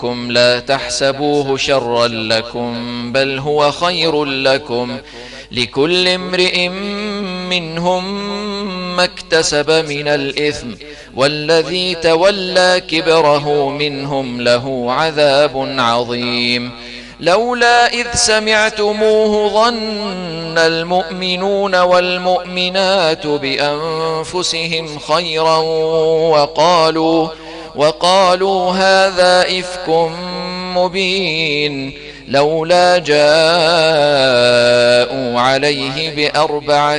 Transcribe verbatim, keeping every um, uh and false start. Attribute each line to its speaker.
Speaker 1: لا تحسبوه شرا لكم بل هو خير لكم لكل امرئ منهم ما اكتسب من الإثم والذي تولى كبره منهم له عذاب عظيم لولا إذ سمعتموه ظن المؤمنون والمؤمنات بأنفسهم خيرا وقالوا وقالوا هذا إفك مبين لولا جاءوا عليه بأربعة